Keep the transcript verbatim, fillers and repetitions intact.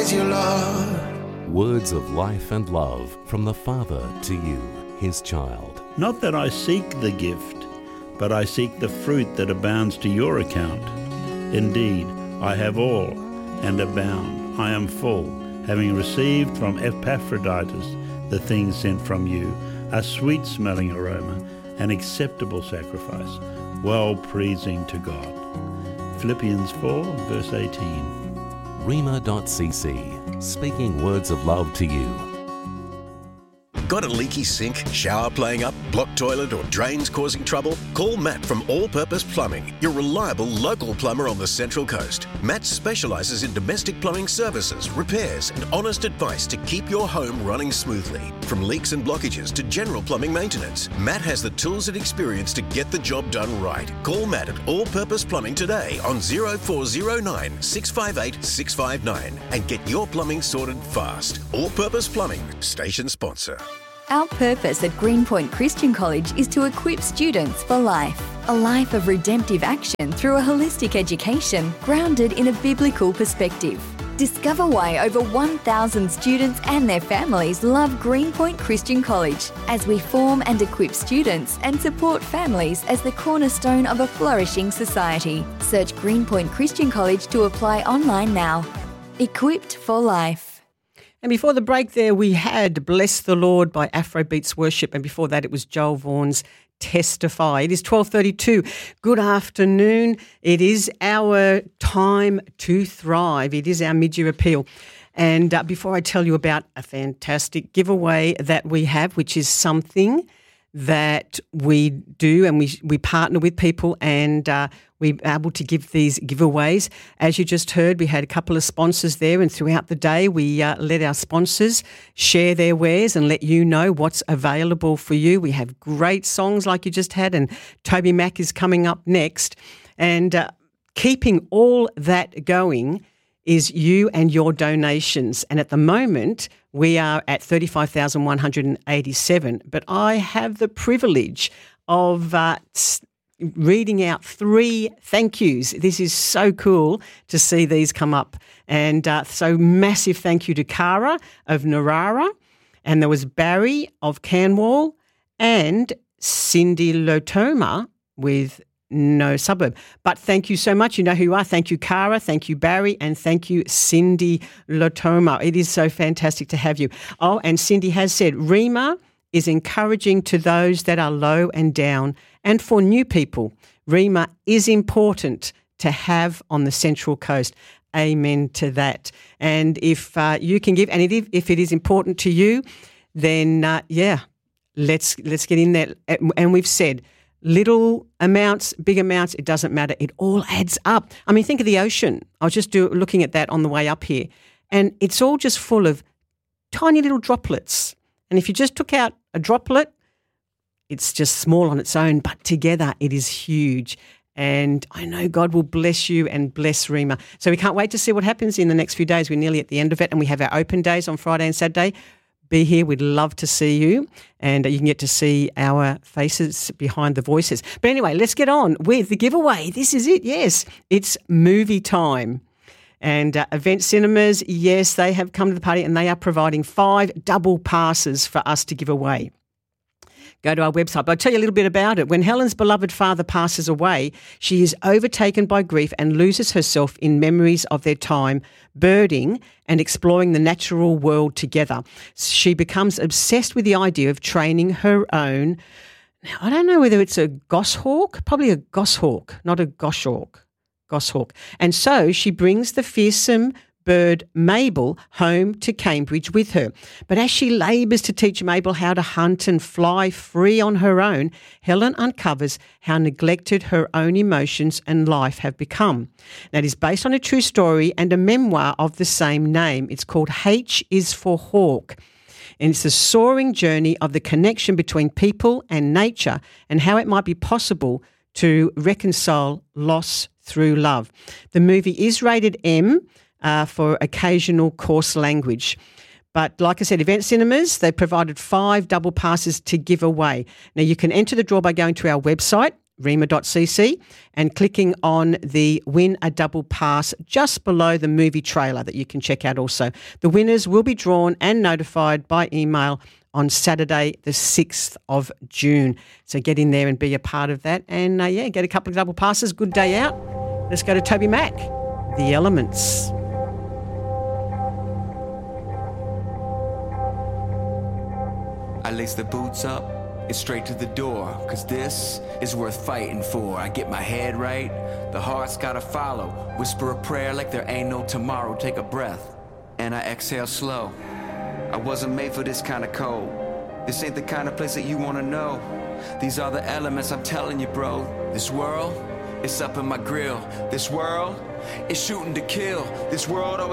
praise you, Lord. Words of life and love from the Father to you, his child. Not that I seek the gift, but I seek the fruit that abounds to your account. Indeed, I have all and abound. I am full, having received from Epaphroditus the things sent from you, a sweet-smelling aroma, an acceptable sacrifice, well-pleasing to God. Philippians four, verse eighteen. Rhema dot c c, speaking words of love to you. Got a leaky sink, shower playing up, blocked toilet or drains causing trouble? Call Matt from All Purpose Plumbing, your reliable local plumber on the Central Coast. Matt specialises in domestic plumbing services, repairs and honest advice to keep your home running smoothly. From leaks and blockages to general plumbing maintenance, Matt has the tools and experience to get the job done right. Call Matt at All Purpose Plumbing today on oh four oh nine, six five eight, six five nine and get your plumbing sorted fast. All Purpose Plumbing, station sponsor. Our purpose at Greenpoint Christian College is to equip students for life. A life of redemptive action through a holistic education grounded in a biblical perspective. Discover why over one thousand students and their families love Greenpoint Christian College as we form and equip students and support families as the cornerstone of a flourishing society. Search Greenpoint Christian College to apply online now. Equipped for life. And before the break there, we had Bless the Lord by Afrobeats Worship. And before that, it was Joel Vaughan's Testify. It is twelve thirty-two. Good afternoon. It is our time to thrive. It is our mid-year appeal. And uh, before I tell you about a fantastic giveaway that we have, which is something that we do and we we partner with people and uh, we're able to give these giveaways. As you just heard, we had a couple of sponsors there and throughout the day we uh, let our sponsors share their wares and let you know what's available for you. We have great songs like you just had and Toby Mac is coming up next. And uh, keeping all that going is you and your donations. And at the moment, we are at thirty-five thousand one hundred eighty-seven. But I have the privilege of uh, reading out three thank yous. This is so cool to see these come up. And uh, so massive thank you to Cara of Narara. And there was Barry of Canwall and Cindy Lotoma with No Suburb. But thank you so much. You know who you are. Thank you, Cara. Thank you, Barry. And thank you, Cindy Lotoma. It is so fantastic to have you. Oh, and Cindy has said, Rhema is encouraging to those that are low and down. And for new people, Rhema is important to have on the Central Coast. Amen to that. And if uh, you can give, and if, if it is important to you, then, uh, yeah, let's let's get in there. And we've said, little amounts, big amounts, it doesn't matter. It all adds up. I mean, think of the ocean. I was just do, looking at that on the way up here, and it's all just full of tiny little droplets. And if you just took out a droplet, it's just small on its own, but together it is huge. And I know God will bless you and bless Rhema. So we can't wait to see what happens in the next few days. We're nearly at the end of it, and we have our open days on Friday and Saturday. Be here. We'd love to see you, and you can get to see our faces behind the voices. But anyway, let's get on with the giveaway. This is it. Yes, it's movie time. And uh, Event Cinemas, yes, they have come to the party and they are providing five double passes for us to give away. Go to our website. But I'll tell you a little bit about it. When Helen's beloved father passes away, she is overtaken by grief and loses herself in memories of their time birding and exploring the natural world together. She becomes obsessed with the idea of training her own. Now, I don't know whether it's a goshawk, probably a goshawk, not a goshawk, goshawk. And so she brings the fearsome bird Mabel home to Cambridge with her. But as she labours to teach Mabel how to hunt and fly free on her own, Helen uncovers how neglected her own emotions and life have become. That is based on a true story and a memoir of the same name. It's called H is for Hawk. And it's the soaring journey of the connection between people and nature and how it might be possible to reconcile loss through love. The movie is rated M, Uh, for occasional coarse language. But like I said, Event Cinemas, they provided five double passes to give away. Now, you can enter the draw by going to our website, rhema dot c c and clicking on the Win a Double Pass just below the movie trailer that you can check out also. The winners will be drawn and notified by email on Saturday the sixth of June. So get in there and be a part of that and, uh, yeah, get a couple of double passes. Good day out. Let's go to Toby Mac, The Elements. I lace the boots up and straight to the door, cause this is worth fighting for. I get my head right, the heart's gotta follow. Whisper a prayer like there ain't no tomorrow. Take a breath, and I exhale slow. I wasn't made for this kind of cold. This ain't the kind of place that you wanna know. These are the elements, I'm telling you, bro. This world, it's up in my grill. This world is shooting to kill. This world always